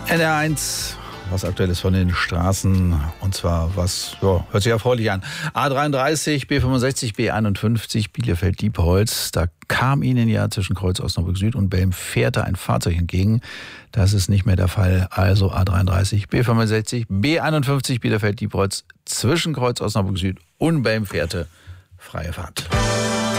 NR1, was Aktuelles von den Straßen, und zwar was, hört sich erfreulich an. A33, B65, B51, Bielefeld-Diepholz. Da kam Ihnen ja zwischen Kreuz Osnabrück Süd und Belm-Fährte ein Fahrzeug entgegen. Das ist nicht mehr der Fall. Also A33, B65, B51, Bielefeld-Diepholz zwischen Kreuz Osnabrück Süd und Belm-Fährte. Freie Fahrt.